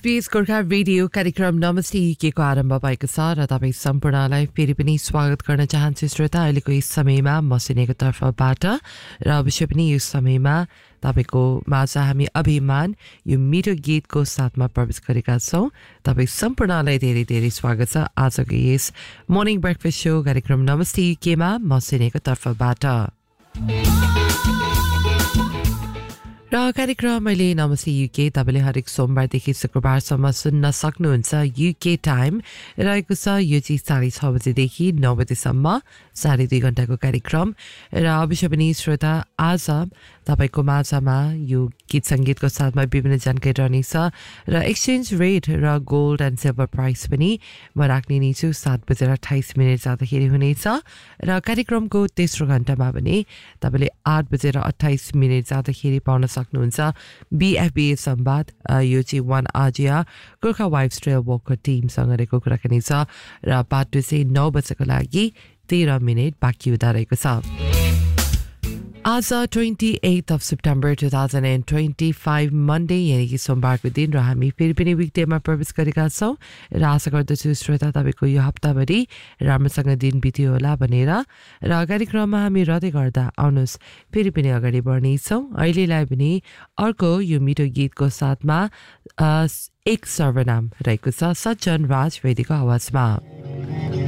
SBS Gorkha radio कार्यक्रम नमस्ते युकेको आरम्भ भएको छ र तपाईँ सम्पूर्णलाई फेरि पनि स्वागत गर्न चाहन्छु श्रोता। अहिलेको यस समयमा मसिनेको तर्फबाट र अवश्य पनि यस समयमा तपाईको माझ हामी अभिमान यो मिठो गीतको साथमा प्रवेश गरेका छौँ। तपाईँ सम्पूर्णलाई धेरै धेरै स्वागत छ आजको यस मर्निङ ब्रेकफास्ट शो कार्यक्रम नमस्ते युकेमा मसिनेको तर्फबाट। र कार्यक्रम अहिले नमस्ते युके तपाईँले हरेक सोमबारदेखि शुक्रबारसम्म सुन्न सक्नुहुन्छ। युके टाइम रहेको छ यो चाहिँ 6:30 बजेदेखि 9 बजेसम्म 2.5 घण्टाको कार्यक्रम। र अवश्य पनि श्रोता आज तपाईँको माझमा यो गीत सङ्गीतको साथमा विभिन्न जानकारी रहनेछ र एक्सचेन्ज रेट र गोल्ड एन्ड सिल्भर प्राइस पनि म राख्ने नै छु। 7:28 जाँदाखेरि हुनेछ र कार्यक्रमको तेस्रो घण्टामा भने तपाईँले 8:28 जाँदाखेरि पाउन सक्नुहुन्छ BFBA संवाद। यो चाहिँ 1 आजिया गोर्खा वाइफ्स ट्रेल वकको टिमसँग रहेको कुराकानी छ र बाटो चाहिँ 9 बजेको लागि 13 मिनट बाँकी हुँदा रहेको छ। आज 28 सेप्टेम्बर 2025 मन्डे यानि कि सोमबारको दिन र हामी फेरि पनि विकडेमा प्रवेश गरेका छौँ र आशा गर्दछु श्रोता तपाईँको यो हप्ताभरि राम्रोसँग दिन बित्यो होला भनेर र कार्यक्रममा हामी रहँदै गर्दा आउनुहोस् फेरि पनि अगाडि बढ्नेछौँ। अहिलेलाई पनि अर्को यो मिठो गीतको साथमा एक सर्वनाम रहेको छ सज्जन राज वैदीको आवाजमा।